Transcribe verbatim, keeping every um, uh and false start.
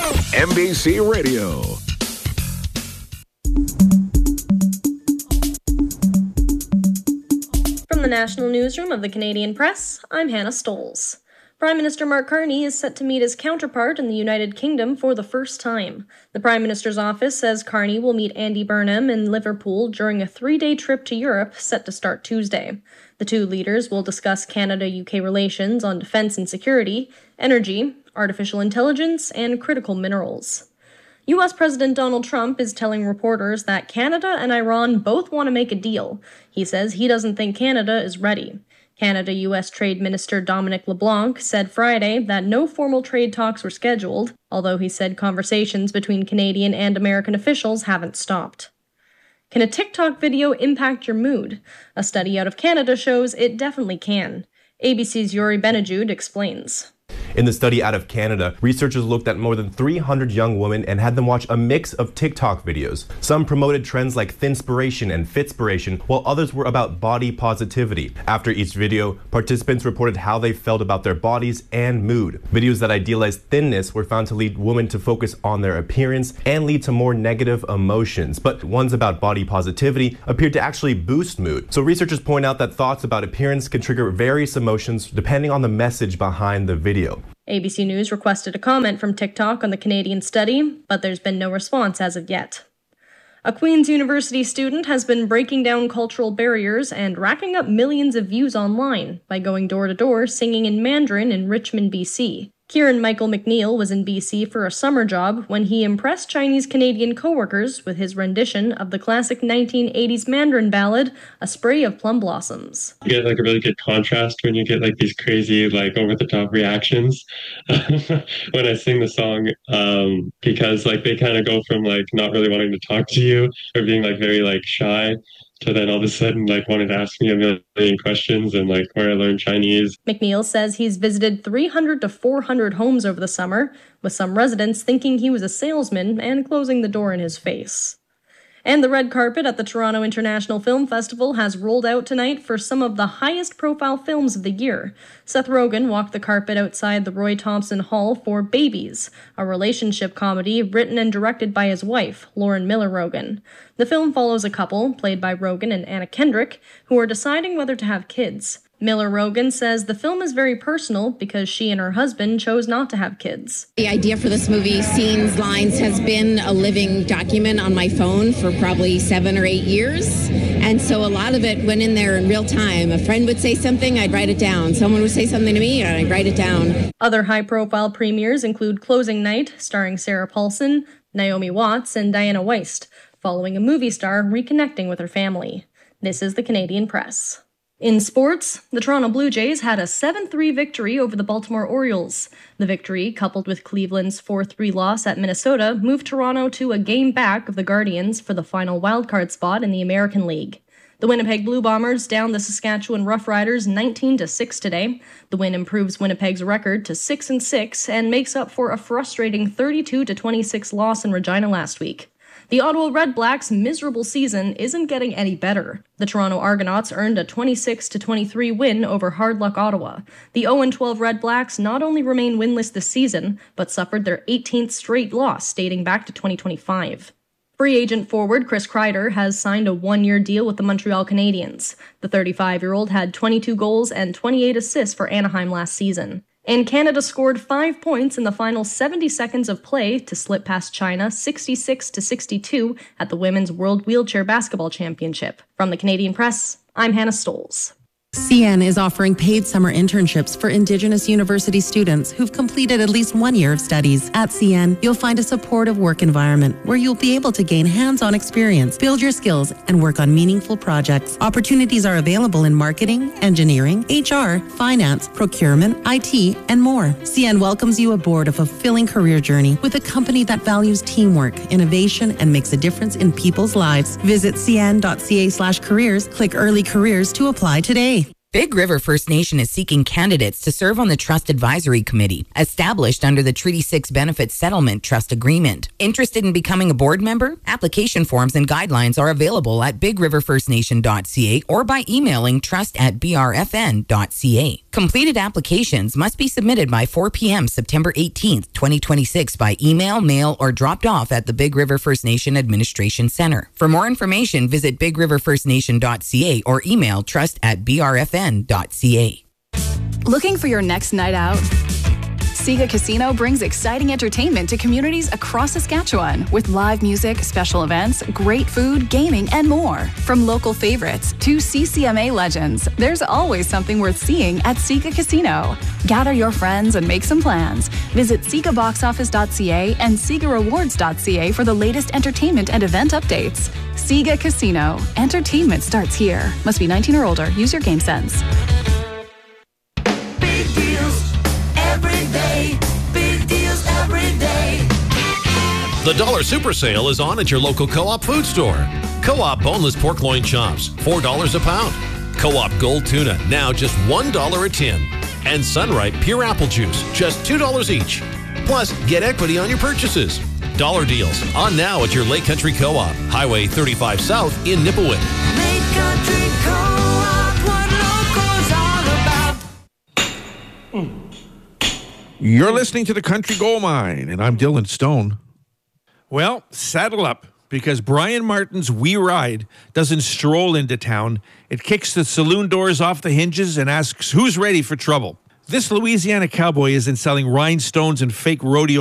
N B C Radio. From the National Newsroom of the Canadian Press, I'm Hannah Stoles. Prime Minister Mark Carney is set to meet his counterpart in the United Kingdom for the first time. The Prime Minister's office says Carney will meet Andy Burnham in Liverpool during a three-day trip to Europe set to start Tuesday. The two leaders will discuss Canada-U K relations on defense and security, energy, artificial intelligence, and critical minerals. U S President Donald Trump is telling reporters that Canada and Iran both want to make a deal. He says he doesn't think Canada is ready. Canada-U S Trade Minister Dominic LeBlanc said Friday that no formal trade talks were scheduled, although he said conversations between Canadian and American officials haven't stopped. Can a TikTok video impact your mood? A study out of Canada shows it definitely can. A B C's Yuri Benajoud explains. In the study out of Canada, researchers looked at more than three hundred young women and had them watch a mix of TikTok videos. Some promoted trends like thinspiration and fitspiration, while others were about body positivity. After each video, participants reported how they felt about their bodies and mood. Videos that idealized thinness were found to lead women to focus on their appearance and lead to more negative emotions, but ones about body positivity appeared to actually boost mood. So researchers point out that thoughts about appearance can trigger various emotions depending on the message behind the video. A B C News requested a comment from TikTok on the Canadian study, but there's been no response as of yet. A Queen's University student has been breaking down cultural barriers and racking up millions of views online by going door-to-door singing in Mandarin in Richmond, B C. Kieran Michael McNeil was in B C for a summer job when he impressed Chinese-Canadian coworkers with his rendition of the classic nineteen eighties Mandarin ballad, A Spray of Plum Blossoms. You get like a really good contrast when you get like these crazy, like over-the-top reactions when I sing the song, um, because like they kind of go from like not really wanting to talk to you or being like very like shy to then all of a sudden like wanted to ask me a million questions and like where I learned Chinese. McNeil says he's visited three hundred to four hundred homes over the summer, with some residents thinking he was a salesman and closing the door in his face. And the red carpet at the Toronto International Film Festival has rolled out tonight for some of the highest-profile films of the year. Seth Rogen walked the carpet outside the Roy Thompson Hall for Babies, a relationship comedy written and directed by his wife, Lauren Miller Rogen. The film follows a couple, played by Rogen and Anna Kendrick, who are deciding whether to have kids. Miller Rogen says the film is very personal because she and her husband chose not to have kids. The idea for this movie, Scenes, Lines, has been a living document on my phone for probably seven or eight years. And so a lot of it went in there in real time. A friend would say something, I'd write it down. Someone would say something to me, and I'd write it down. Other high-profile premieres include Closing Night, starring Sarah Paulson, Naomi Watts, and Diana Weist, following a movie star reconnecting with her family. This is the Canadian Press. In sports, the Toronto Blue Jays had a seven three victory over the Baltimore Orioles. The victory, coupled with Cleveland's four three loss at Minnesota, moved Toronto to a game back of the Guardians for the final wildcard spot in the American League. The Winnipeg Blue Bombers downed the Saskatchewan Roughriders nineteen to six today. The win improves Winnipeg's record to six and six and makes up for a frustrating thirty-two to twenty-six loss in Regina last week. The Ottawa Red Blacks' miserable season isn't getting any better. The Toronto Argonauts earned a twenty-six to twenty-three win over Hard Luck Ottawa. The oh and twelve Red Blacks not only remain winless this season, but suffered their eighteenth straight loss dating back to twenty twenty-five. Free agent forward Chris Kreider has signed a one-year deal with the Montreal Canadiens. The thirty-five-year-old had twenty-two goals and twenty-eight assists for Anaheim last season. And Canada scored five points in the final seventy seconds of play to slip past China sixty-six to sixty-two at the Women's World Wheelchair Basketball Championship. From the Canadian Press, I'm Hannah Stoles. C N is offering paid summer internships for Indigenous university students who've completed at least one year of studies. At C N, you'll find a supportive work environment where you'll be able to gain hands-on experience, build your skills, and work on meaningful projects. Opportunities are available in marketing, engineering, H R, finance, procurement, I T, and more. C N welcomes you aboard a fulfilling career journey with a company that values teamwork, innovation, and makes a difference in people's lives. Visit cn.ca slash careers, click early careers to apply today. Big River First Nation is seeking candidates to serve on the Trust Advisory Committee, established under the Treaty six Benefit Settlement Trust Agreement. Interested in becoming a board member? Application forms and guidelines are available at big river first nation dot c a or by emailing trust at b r f n dot c a. Completed applications must be submitted by four p.m. September eighteenth, twenty twenty-six by email, mail, or dropped off at the Big River First Nation Administration Center. For more information, visit big river first nation dot c a or email trust at b r f n dot c a. Looking for your next night out? Siga Casino brings exciting entertainment to communities across Saskatchewan with live music, special events, great food, gaming, and more. From local favorites to C C M A legends, there's always something worth seeing at Siga Casino. Gather your friends and make some plans. Visit siga box office dot c a and siga rewards dot c a for the latest entertainment and event updates. Siga Casino. Entertainment starts here. Must be nineteen or older. Use your game sense. Big deals every day. Big deals every day. The Dollar Super Sale is on at your local Co-op food store. Co-op boneless pork loin chops, four dollars a pound. Co-op Gold Tuna, now just one dollar a tin. And Sunripe Pure Apple Juice, just two dollars each. Plus, get equity on your purchases. Dollar deals on now at your Lake Country Co-op, Highway thirty-five South in Nipawin. Lake Country Co-op, what locals all about. You're listening to the Country Gold Mine, and I'm Dylan Stone. Well, saddle up, because Brian Martin's We Ride doesn't stroll into town. It kicks the saloon doors off the hinges and asks who's ready for trouble. This Louisiana cowboy isn't selling rhinestones and fake rodeo